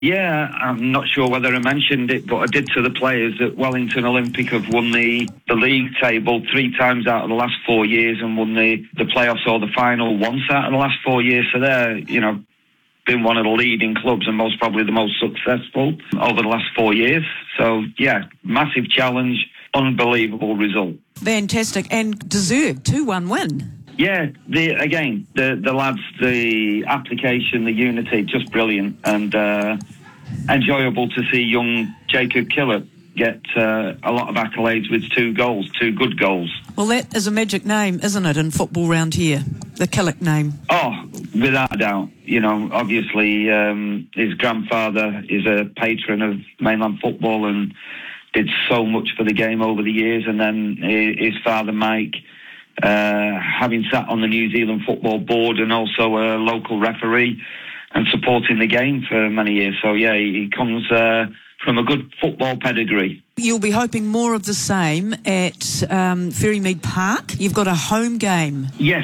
Yeah, I'm not sure whether I mentioned it, but I did to the players that Wellington Olympic have won the league table 3 times out of the last 4 years and won the playoffs or the final once out of the last 4 years. So they're, been one of the leading clubs and most probably the most successful over the last 4 years. So, yeah, massive challenge, unbelievable result. Fantastic and deserved 2-1 win. Yeah, the lads, the application, the unity, just brilliant and enjoyable to see young Jacob Killett get a lot of accolades with 2 goals, 2 good goals. Well, that is a magic name, isn't it, in football round here, the Killett name? Oh, without a doubt. Obviously his grandfather is a patron of mainland football and did so much for the game over the years, and then his father, Mike, having sat on the New Zealand Football Board and also a local referee and supporting the game for many years. So, yeah, he comes from a good football pedigree. You'll be hoping more of the same at Ferrymead Park. You've got a home game. Yes,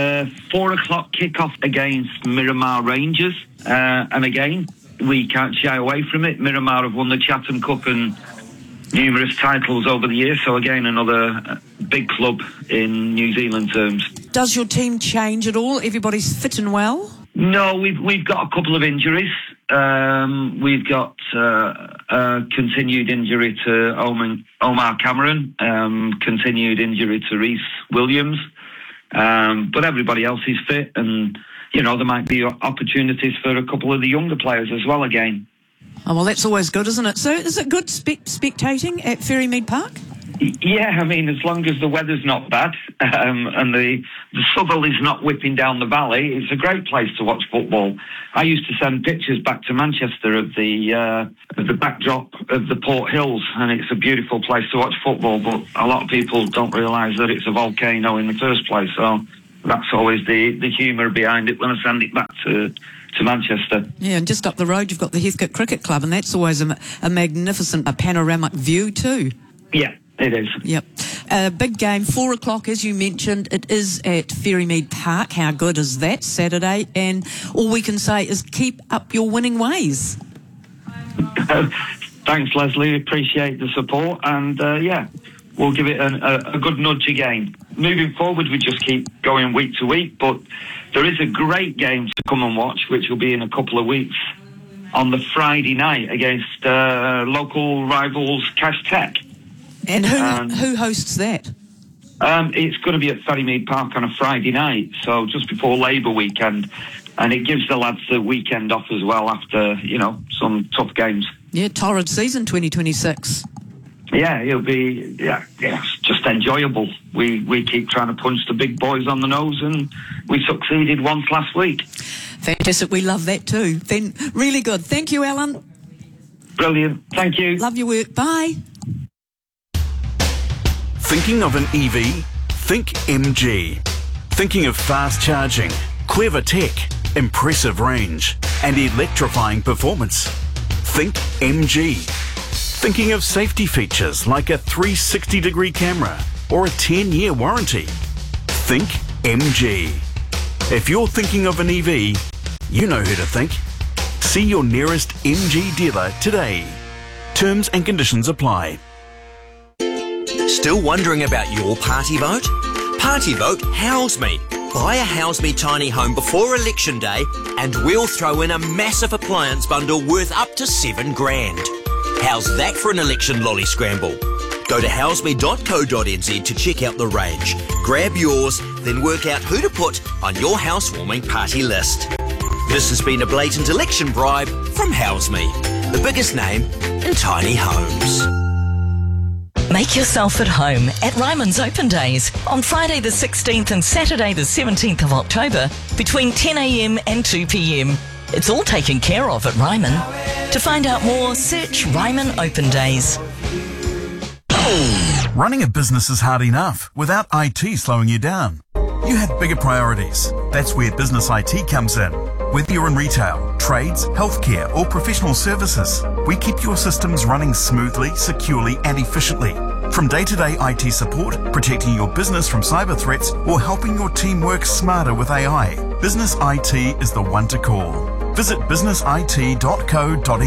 4 o'clock kick-off against Miramar Rangers. And again, we can't shy away from it. Miramar have won the Chatham Cup and numerous titles over the years, so again another big club in New Zealand terms. Does your team change at all? Everybody's fit and well? No, we've got a couple of injuries. We've got a continued injury to Omar Cameron, continued injury to Reece Williams, but everybody else is fit, and there might be opportunities for a couple of the younger players as well again. Oh, well, that's always good, isn't it? So is it good spectating at Ferrymead Park? Yeah, I mean, as long as the weather's not bad and the Southwell is not whipping down the valley, it's a great place to watch football. I used to send pictures back to Manchester of the backdrop of the Port Hills, and it's a beautiful place to watch football, but a lot of people don't realise that it's a volcano in the first place, so that's always the humour behind it when I send it back to Manchester. Yeah, and just up the road you've got the Heathcote Cricket Club, and that's always a magnificent panoramic view too. Yeah, it is. Yep. Big game, 4 o'clock, as you mentioned. It is at Ferrymead Park. How good is that Saturday? And all we can say is keep up your winning ways. Thanks, Leslie. Appreciate the support. And, we'll give it a good nudge again. Moving forward, we just keep going week to week, but there is a great game to come and watch, which will be in a couple of weeks on the Friday night against local rivals Cash Tech. And who hosts that? It's going to be at Ferrymead Park on a Friday night, so just before Labour weekend, and it gives the lads the weekend off as well after, some tough games. Yeah, torrid season 2026. Yeah, it'll be it's just enjoyable. We keep trying to punch the big boys on the nose, and we succeeded once last week. Fantastic, we love that too. Then really good. Thank you, Alan. Brilliant. Thank you. Love your work. Bye. Thinking of an EV? Think MG. Thinking of fast charging, clever tech, impressive range, and electrifying performance? Think MG. Thinking of safety features like a 360-degree camera or a 10-year warranty? Think MG. If you're thinking of an EV, you know who to think. See your nearest MG dealer today. Terms and conditions apply. Still wondering about your party vote? Party Vote House Me. Buy a House Me tiny home before election day and we'll throw in a massive appliance bundle worth up to $7,000. How's that for an election lolly scramble? Go to houseme.co.nz to check out the range. Grab yours, then work out who to put on your housewarming party list. This has been a blatant election bribe from House Me, the biggest name in tiny homes. Make yourself at home at Ryman's Open Days on Friday the 16th and Saturday the 17th of October between 10 a.m. and 2 p.m. It's all taken care of at Ryman. To find out more, search Ryman Open Days. Running a business is hard enough without IT slowing you down. You have bigger priorities. That's where Business IT comes in. Whether you're in retail, trades, healthcare or professional services, we keep your systems running smoothly, securely and efficiently. From day-to-day IT support, protecting your business from cyber threats or helping your team work smarter with AI, Business IT is the one to call. visit businessit.co.nz.